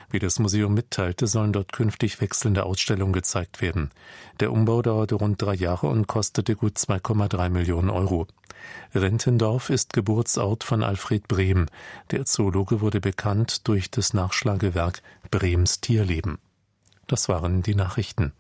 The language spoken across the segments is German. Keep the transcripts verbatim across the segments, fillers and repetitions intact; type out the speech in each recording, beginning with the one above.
Wie das Museum mitteilte, sollen dort künftig wechselnde Ausstellungen gezeigt werden. Der Umbau dauerte rund drei Jahre und kostete gut zwei Komma drei Millionen Euro. Rentendorf ist Geburtsort von Alfred Brehm. Der Zoologe wurde bekannt durch das Nachschlagewerk Brehms Tierleben. Das waren die Nachrichten.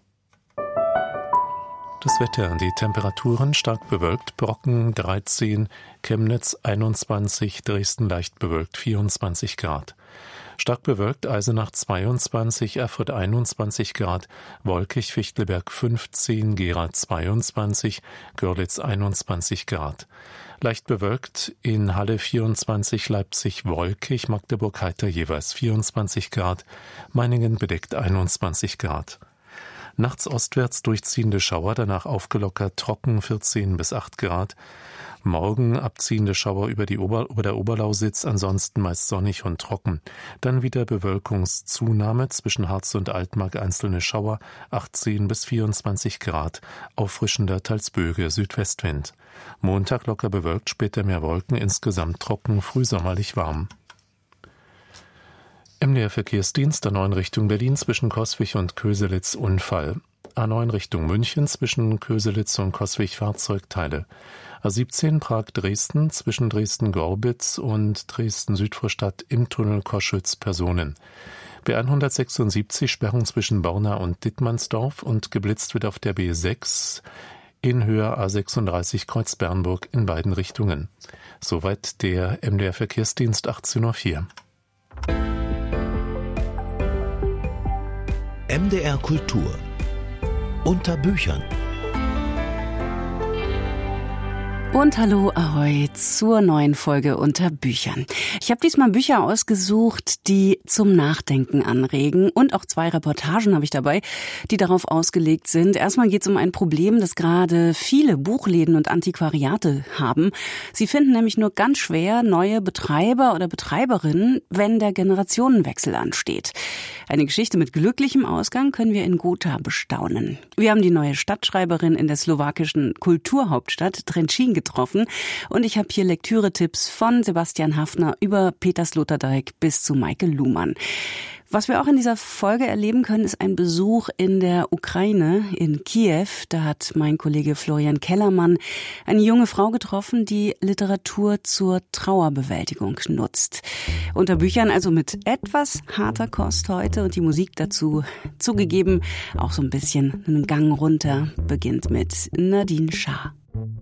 Das Wetter, die Temperaturen stark bewölkt, Brocken dreizehn, Chemnitz einundzwanzig, Dresden leicht bewölkt vierundzwanzig Grad. Stark bewölkt Eisenach zweiundzwanzig, Erfurt einundzwanzig Grad, wolkig Fichtelberg fünfzehn, Gera zweiundzwanzig, Görlitz einundzwanzig Grad. Leicht bewölkt in Halle vierundzwanzig, Leipzig wolkig, Magdeburg heiter jeweils vierundzwanzig Grad, Meiningen bedeckt einundzwanzig Grad. Nachts ostwärts durchziehende Schauer, danach aufgelockert trocken vierzehn bis acht Grad. Morgen abziehende Schauer über, die Ober- über der Oberlausitz, ansonsten meist sonnig und trocken. Dann wieder Bewölkungszunahme, zwischen Harz und Altmark einzelne Schauer, achtzehn bis vierundzwanzig Grad, auffrischender teils böige Südwestwind. Montag locker bewölkt, später mehr Wolken, insgesamt trocken, frühsommerlich warm. M D R-Verkehrsdienst A neun Richtung Berlin zwischen Coswig und Köselitz Unfall. A neun Richtung München zwischen Köselitz und Coswig Fahrzeugteile. A siebzehn Prag-Dresden zwischen Dresden-Gorbitz und Dresden-Südvorstadt im Tunnel Koschütz Personen. B hundertsechsundsiebzig Sperrung zwischen Borna und Dittmannsdorf und geblitzt wird auf der B sechs in Höhe A sechsunddreißig Kreuz Bernburg in beiden Richtungen. Soweit der M D R-Verkehrsdienst achtzehn Uhr vier. M D R Kultur unter Büchern. Und hallo Ahoi zur neuen Folge unter Büchern. Ich habe diesmal Bücher ausgesucht, die zum Nachdenken anregen, und auch zwei Reportagen habe ich dabei, die darauf ausgelegt sind. Erstmal geht es um ein Problem, das gerade viele Buchläden und Antiquariate haben. Sie finden nämlich nur ganz schwer neue Betreiber oder Betreiberinnen, wenn der Generationenwechsel ansteht. Eine Geschichte mit glücklichem Ausgang können wir in Gotha bestaunen. Wir haben die neue Stadtschreiberin in der slowakischen Kulturhauptstadt Trenčín getroffen und ich habe hier Lektüre-Tipps von Sebastian Haffner über Peter Sloterdijk bis zu Maike Luhmann. Was wir auch in dieser Folge erleben können, ist ein Besuch in der Ukraine, in Kiew. Da hat mein Kollege Florian Kellermann eine junge Frau getroffen, die Literatur zur Trauerbewältigung nutzt. Unter Büchern also mit etwas harter Kost heute und die Musik dazu zugegeben auch so ein bisschen einen Gang runter, beginnt mit Nadine Shah.